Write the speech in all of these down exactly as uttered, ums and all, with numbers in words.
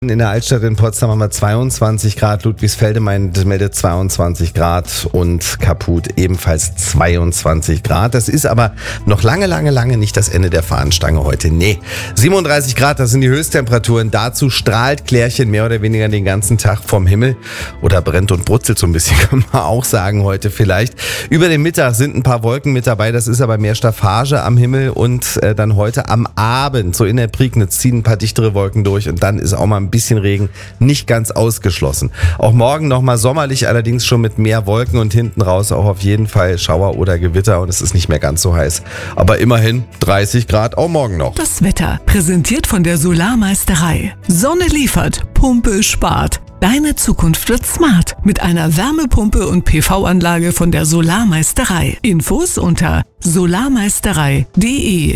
In der Altstadt in Potsdam haben wir zweiundzwanzig Grad, Ludwigsfelde meldet zweiundzwanzig Grad und Kaput ebenfalls zweiundzwanzig Grad. Das ist aber noch lange, lange, lange nicht das Ende der Fahnenstange heute. Nee, siebenunddreißig Grad, das sind die Höchsttemperaturen. Dazu strahlt Klärchen mehr oder weniger den ganzen Tag vom Himmel oder brennt und brutzelt so ein bisschen, kann man auch sagen heute vielleicht. Über den Mittag sind ein paar Wolken mit dabei, das ist aber mehr Staffage am Himmel und äh, dann heute am Abend, so in der Prignitz, ziehen ein paar dichtere Wolken durch und dann ist auch mal ein bisschen Regen nicht ganz ausgeschlossen. Auch morgen nochmal sommerlich, allerdings schon mit mehr Wolken und hinten raus auch auf jeden Fall Schauer oder Gewitter und es ist nicht mehr ganz so heiß. Aber immerhin dreißig Grad auch morgen noch. Das Wetter präsentiert von der Solarmeisterei. Sonne liefert, Pumpe spart. Deine Zukunft wird smart mit einer Wärmepumpe und P V-Anlage von der Solarmeisterei. Infos unter solarmeisterei punkt de.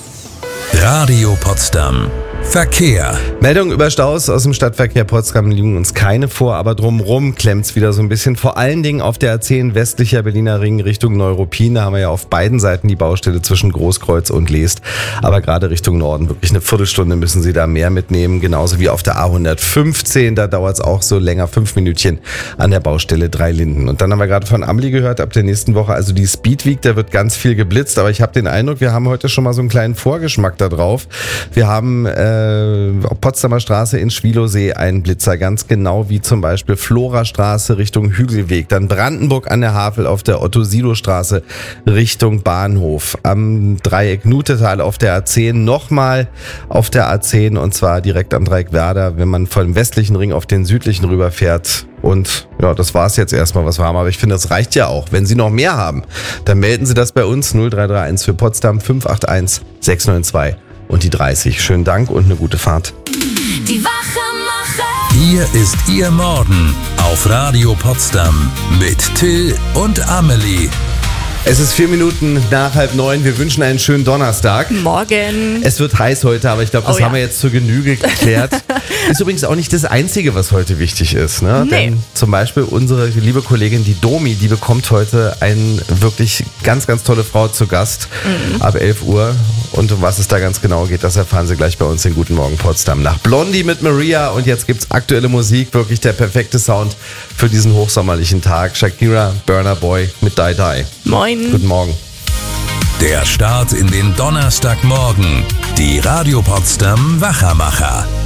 Radio Potsdam. Verkehr. Meldungen über Staus aus dem Stadtverkehr Potsdam liegen uns keine vor, aber drumrum klemmt's wieder so ein bisschen. Vor allen Dingen auf der A zehn westlicher Berliner Ring Richtung Neuruppin. Da haben wir ja auf beiden Seiten die Baustelle zwischen Großkreuz und Leest. Aber gerade Richtung Norden wirklich eine Viertelstunde müssen Sie da mehr mitnehmen. Genauso wie auf der A hundertfünfzehn. Da dauert's auch so länger, fünf Minütchen an der Baustelle Dreilinden. Und dann haben wir gerade von Amli gehört, ab der nächsten Woche, also die Speedweek, da wird ganz viel geblitzt. Aber ich habe den Eindruck, wir haben heute schon mal so einen kleinen Vorgeschmack da drauf. Wir haben äh, Potsdamer Straße in Schwilosee einen Blitzer, ganz genau wie zum Beispiel Florastraße Richtung Hügelweg, dann Brandenburg an der Havel auf der Otto-Sido-Straße Richtung Bahnhof, am Dreieck Nutetal auf der A zehn, nochmal auf der A zehn und zwar direkt am Dreieck Werder, wenn man vom westlichen Ring auf den südlichen rüberfährt. Und ja, das war's jetzt erstmal, was wir haben. Aber ich finde, das reicht ja auch. Wenn Sie noch mehr haben, dann melden Sie das bei uns null drei drei eins für Potsdam fünf acht eins sechs neun zwei. Und die dreißig. Schönen Dank und eine gute Fahrt. Die Wachemacher. Hier ist Ihr Morgen auf Radio Potsdam mit Till und Amelie. Es ist vier Minuten nach halb neun. Wir wünschen einen schönen Donnerstag. Morgen. Es wird heiß heute, aber ich glaube, das Oh ja. haben wir jetzt zur Genüge geklärt. Ist übrigens auch nicht das Einzige, was heute wichtig ist. Ne? Nee. Denn zum Beispiel unsere liebe Kollegin, die Domi, die bekommt heute eine wirklich ganz, ganz tolle Frau zu Gast mhm. ab elf Uhr. Und um was es da ganz genau geht, das erfahren Sie gleich bei uns in Guten Morgen Potsdam. Nach Blondie mit Maria und jetzt gibt's aktuelle Musik, wirklich der perfekte Sound für diesen hochsommerlichen Tag. Shakira, Burna Boy mit Die Die. Moin. Guten Morgen. Der Start in den Donnerstagmorgen. Die Radio Potsdam Wachamacher.